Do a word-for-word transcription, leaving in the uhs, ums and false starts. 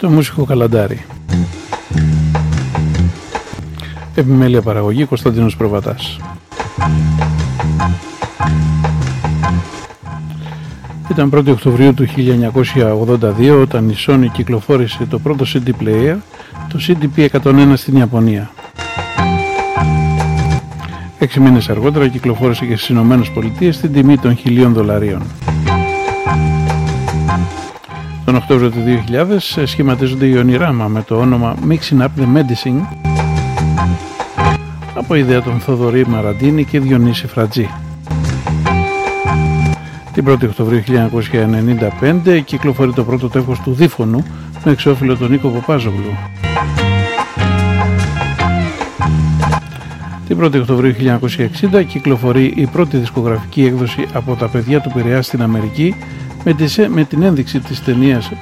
το μουσικό καλαντάρι. Επιμέλεια παραγωγή Κωνσταντίνος Προβατάς. Ήταν πρώτη Οκτωβρίου του χίλια εννιακόσια ογδόντα δύο όταν η Sony κυκλοφόρησε το πρώτο σι ντι player, το σι ντι πι εκατόν ένα στην Ιαπωνία. Έξι μήνες αργότερα κυκλοφόρησε και στις Ηνωμένες Πολιτείες στην τιμή των χιλίων δολαρίων. Τον Οκτώβριο του δύο χιλιάδες σχηματίζονται οι Ονειράμα με το όνομα Mixing Up The Medicine από ιδέα των Θοδωρή Μαραντίνη και Διονύση Φρατζή. Την πρώτη Οκτωβρίου χίλια εννιακόσια ενενήντα πέντε κυκλοφορεί το πρώτο τεύχος του Δίφωνου με εξώφυλλο τον Νίκο Παπάζογλου. Την πρώτη Οκτωβρίου χίλια εννιακόσια εξήντα κυκλοφορεί η πρώτη δισκογραφική έκδοση από τα παιδιά του Πειραιά στην Αμερική με την ένδειξη της ταινίας